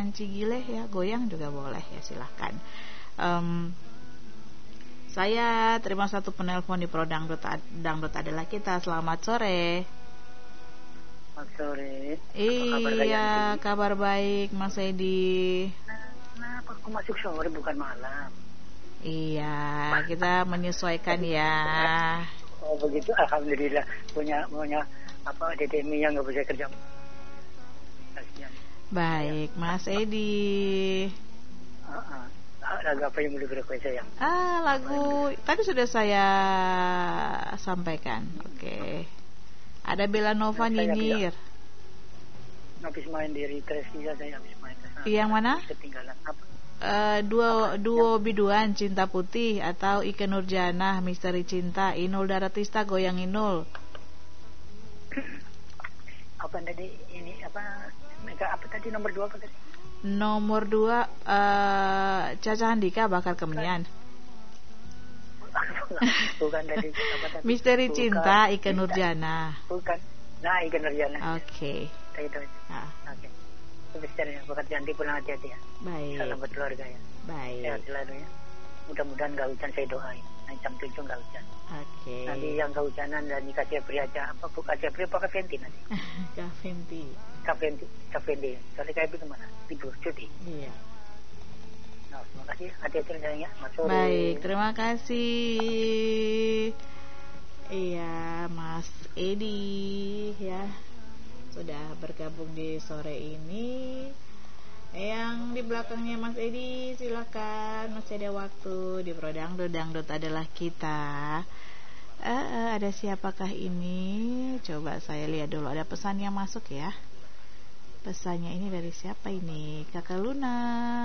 Kerajaan Cigileh ya, goyang juga boleh ya, silahkan. Saya terima satu penelpon di Pro Dangdut adalah kita. Selamat sore. Selamat sore. Iya, kabar baik Mas Edi. Nah, aku masuk sore bukan malam. Iya, kita menyesuaikan ya. Oh begitu, alhamdulillah punya DTMI yang nggak bisa kerja. Baik, Mas Edi. Lagu apa yang mau direquest sayang? Lagu tadi sudah saya sampaikan. Oke. Ada Belanova nyinyir. Habis main di Ritres juga saya habis main. Yang mana? Ketinggalan apa? Duo biduan Cinta Putih atau Ike Nurjanah Misteri Cinta, Inul Daratista Goyang Inul. Apa tadi ini apa tadi nomor 2 apa tadi? Nomor 2 Caca Handika Bakar Kemenyan. Bukan tadi apa tadi? Misteri Cinta Ike Nurjanah. Bukan. Nah, Ike Nurjanah. Oke. Itu. Oke. Sebenarnya pekerjaan di pulang hati-hati ya. Baik. Salam buat keluarga ya. Baik. Sehat selalu ya. Mudah-mudahan nggak hujan, saya doain. Nah, jam 7 nggak hujan. Oke. Nanti yang kehujanan dan dikasih April aja apa bukan April apa Kaventi nanti? Kaventi. Soalnya kayak itu kemana? Libur cuti. Iya. Nah, terima kasih. Hati-hati sayang ya. Mas sore. Baik, terima kasih. Iya, Mas Edi ya. Sudah bergabung di sore ini. Yang di belakangnya Mas Edi, silakan, masih ada waktu di Pro Dangdut adalah kita. Ada siapakah ini? Coba saya lihat dulu, ada pesan yang masuk ya. Pesannya ini dari siapa ini? Kakak Luna,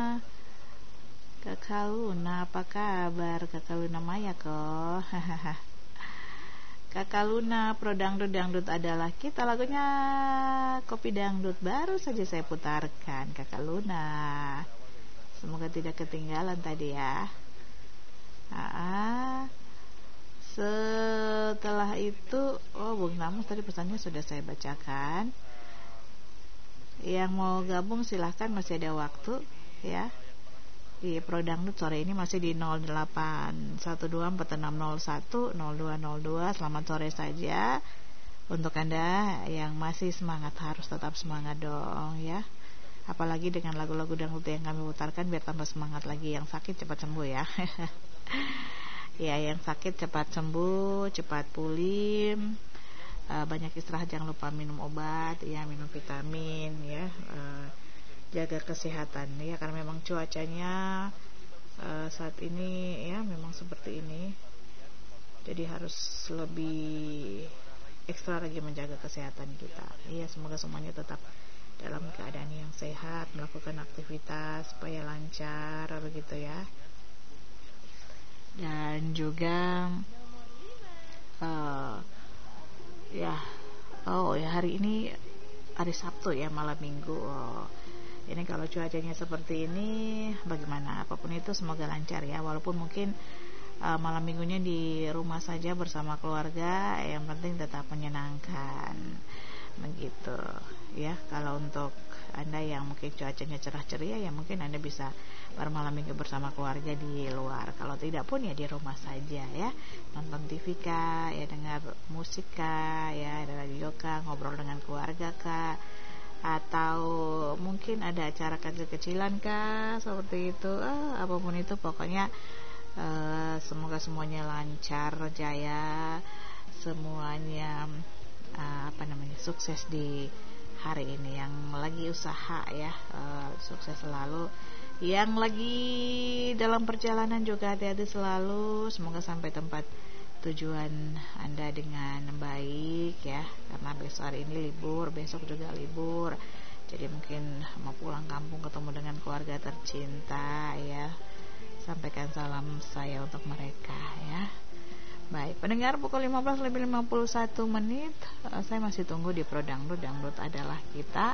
apa kabar? Kakak Luna Maya kok. Kakak Luna, Pro Dangdut adalah kita, lagunya Kopi Dangdut baru saja saya putarkan. Kakak Luna, semoga tidak ketinggalan tadi ya. Setelah itu, Bung Namus tadi pesannya sudah saya bacakan. Yang mau gabung silahkan, masih ada waktu ya. Di Pro Dangdut sore ini masih di 081246010202. Selamat sore saja untuk Anda yang masih semangat, harus tetap semangat dong ya. Apalagi dengan lagu-lagu dangdut yang kami putarkan, biar tambah semangat lagi. Yang sakit cepat sembuh ya. Ya, yang sakit cepat sembuh, cepat pulih. Banyak istirahat, jangan lupa minum obat ya, minum vitamin ya. Jaga kesehatan ya, karena memang cuacanya saat ini ya memang seperti ini, jadi harus lebih ekstra lagi menjaga kesehatan kita ya. Semoga semuanya tetap dalam keadaan yang sehat, melakukan aktivitas supaya lancar begitu ya. Dan juga hari ini hari Sabtu ya, malam minggu. Ini kalau cuacanya seperti ini, bagaimana? Apapun itu semoga lancar ya. Walaupun mungkin malam minggunya di rumah saja bersama keluarga, yang penting tetap menyenangkan. Begitu ya. Kalau untuk Anda yang mungkin cuacanya cerah ceria, ya mungkin Anda bisa bermalam minggu bersama keluarga di luar. Kalau tidak pun ya di rumah saja ya. Nonton TV kah, ya dengar musik kah, ya ada radio kah, ngobrol dengan keluarga kah, atau mungkin ada acara kecil-kecilan kah, seperti itu. Apapun itu pokoknya semoga semuanya lancar, jaya, semuanya sukses di hari ini. Yang lagi usaha ya, sukses selalu. Yang lagi dalam perjalanan juga hati-hati selalu, semoga sampai tempat tujuan Anda dengan baik ya, karena besok hari ini libur, besok juga libur, jadi mungkin mau pulang kampung ketemu dengan keluarga tercinta ya. Sampaikan salam saya untuk mereka ya. Baik, pendengar, pukul 15:51, saya masih tunggu di Pro Dangdut adalah kita.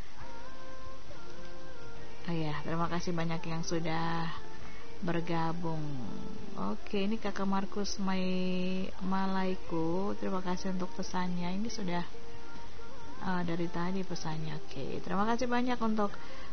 Terima kasih banyak yang sudah bergabung. Oke, ini Kakak Markus Malaiku, terima kasih untuk pesannya. Ini sudah dari tadi pesannya. Oke, terima kasih banyak untuk